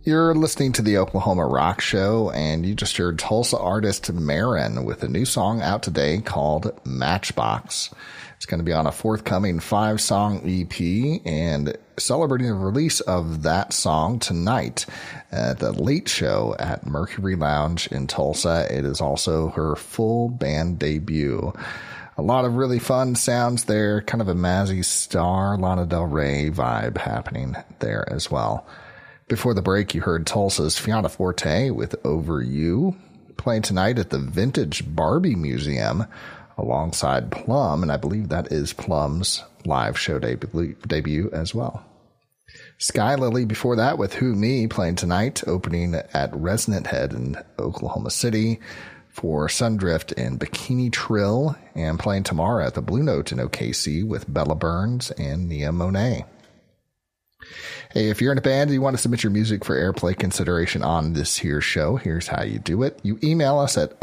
You're listening to the Oklahoma Rock Show, and you just heard Tulsa artist Marin with a new song out today called Matchbox. It's going to be on a forthcoming 5-song EP, and celebrating the release of that song tonight at the Late Show at Mercury Lounge in Tulsa. It is also her full band debut. A lot of really fun sounds there, kind of a Mazzy Star, Lana Del Rey vibe happening there as well. Before the break, you heard Tulsa's Fiona Forte with Over You, playing tonight at the Vintage Barbie Museum alongside Plum, and I believe that is Plum's live show debut as well. Sky Lily before that with Who Me, playing tonight, opening at Resonant Head in Oklahoma City for Sundrift and Bikini Trill, and playing tomorrow at the Blue Note in OKC with Bella Burns and Nia Monet. Hey, if you're in a band and you want to submit your music for airplay consideration on this here show, here's how you do it. You email us at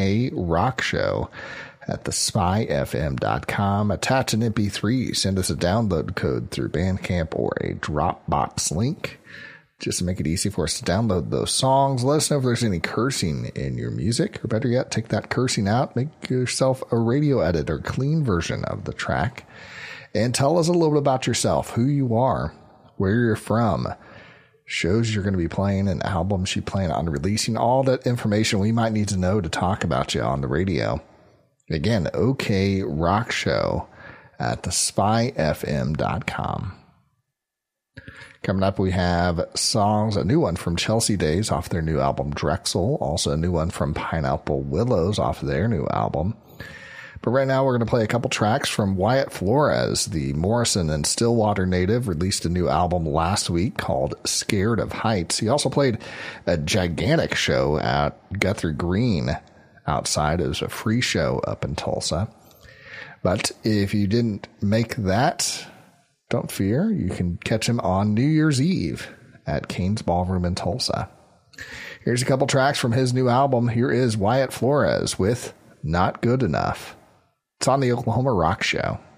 okrockshow@thespyfm.com. Attach an MP3, send us a download code through Bandcamp or a Dropbox link. Just to make it easy for us to download those songs. Let us know if there's any cursing in your music, or better yet, take that cursing out, make yourself a radio edit or clean version of the track, and tell us a little bit about yourself, who you are, where you're from, shows you're going to be playing, and albums you plan on releasing, all that information we might need to know to talk about you on the radio. Again, okrockshow@thespyfm.com. Coming up, we have songs, a new one from Chelsea Days off their new album Drexel, also a new one from Pineapple Willows off their new album. But right now, we're going to play a couple tracks from Wyatt Flores. The Morrison and Stillwater native released a new album last week called Scared of Heights. He also played a gigantic show at Guthrie Green outside. It was a free show up in Tulsa. But if you didn't make that, don't fear. You can catch him on New Year's Eve at Kane's Ballroom in Tulsa. Here's a couple tracks from his new album. Here is Wyatt Flores with Not Good Enough. It's on the Oklahoma Rock Show.